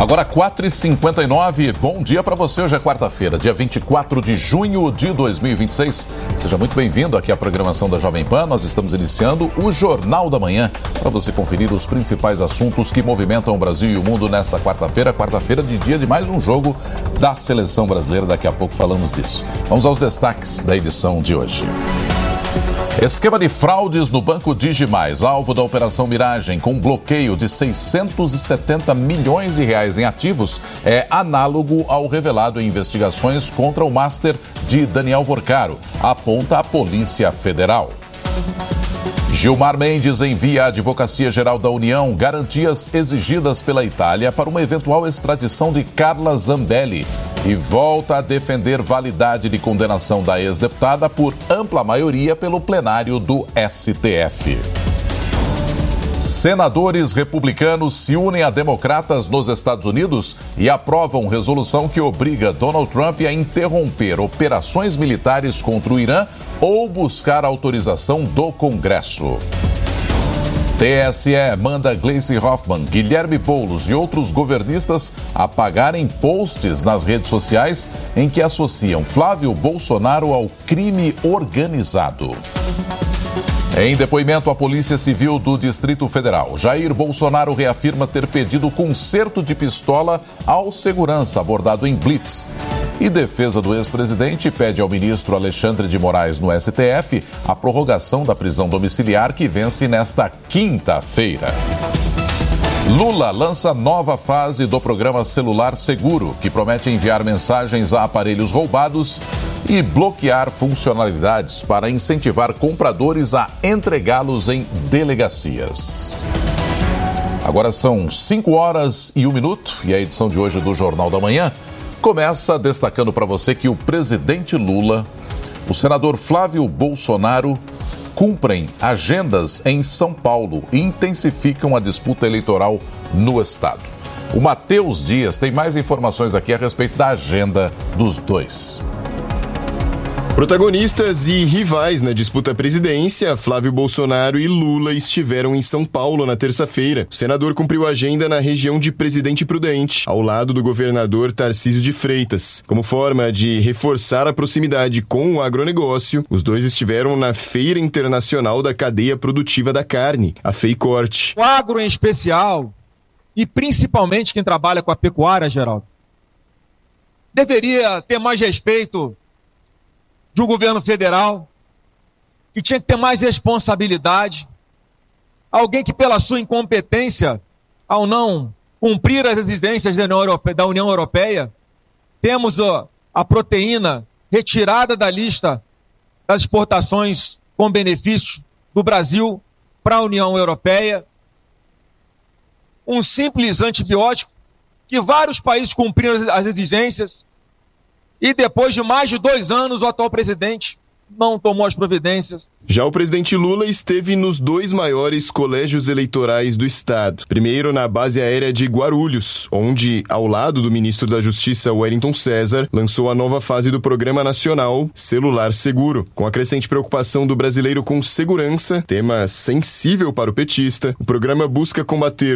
Agora 4h59, bom dia para você. Hoje é quarta-feira, dia 24 de junho de 2026. Seja muito bem-vindo aqui à programação da Jovem Pan. Nós estamos iniciando o Jornal da Manhã para você conferir os principais assuntos que movimentam o Brasil e o mundo nesta quarta-feira. Quarta-feira de dia de mais um jogo da Seleção Brasileira. Daqui a pouco falamos disso. Vamos aos destaques da edição de hoje. Esquema de fraudes no Banco Digimais, alvo da Operação Miragem, com bloqueio de 670 milhões de reais em ativos, é análogo ao revelado em investigações contra o Master de Daniel Vorcaro, aponta a Polícia Federal. Gilmar Mendes envia à Advocacia Geral da União garantias exigidas pela Itália para uma eventual extradição de Carla Zambelli e volta a defender validade de condenação da ex-deputada por ampla maioria pelo plenário do STF. Senadores republicanos se unem a democratas nos Estados Unidos e aprovam resolução que obriga Donald Trump a interromper operações militares contra o Irã ou buscar autorização do Congresso. TSE manda Gleisi Hoffmann, Guilherme Boulos e outros governistas apagarem posts nas redes sociais em que associam Flávio Bolsonaro ao crime organizado. Em depoimento à Polícia Civil do Distrito Federal, Jair Bolsonaro reafirma ter pedido conserto de pistola ao segurança abordado em blitz. E defesa do ex-presidente pede ao ministro Alexandre de Moraes no STF a prorrogação da prisão domiciliar que vence nesta quinta-feira. Lula lança nova fase do programa Celular Seguro, que promete enviar mensagens a aparelhos roubados e bloquear funcionalidades para incentivar compradores a entregá-los em delegacias. Agora são 5h01 e a edição de hoje do Jornal da Manhã começa destacando para você que o presidente Lula, o senador Flávio Bolsonaro, cumprem agendas em São Paulo e intensificam a disputa eleitoral no estado. O Matheus Dias tem mais informações aqui a respeito da agenda dos dois. Protagonistas e rivais na disputa à presidência, Flávio Bolsonaro e Lula estiveram em São Paulo na terça-feira. O senador cumpriu a agenda na região de Presidente Prudente, ao lado do governador Tarcísio de Freitas. Como forma de reforçar a proximidade com o agronegócio, os dois estiveram na Feira Internacional da Cadeia Produtiva da Carne, a FEICORTE. O agro em especial, e principalmente quem trabalha com a pecuária, Geraldo, deveria ter mais respeito de um governo federal, que tinha que ter mais responsabilidade, alguém que pela sua incompetência, ao não cumprir as exigências da União Europeia, temos a proteína retirada da lista das exportações com benefícios do Brasil para a União Europeia, um simples antibiótico que vários países cumpriram as exigências. E depois de mais de 2 anos, o atual presidente não tomou as providências. Já o presidente Lula esteve nos 2 maiores colégios eleitorais do estado. Primeiro na base aérea de Guarulhos, onde, ao lado do ministro da Justiça, Wellington César, lançou a nova fase do Programa Nacional Celular Seguro. Com a crescente preocupação do brasileiro com segurança, tema sensível para o petista, o programa busca combater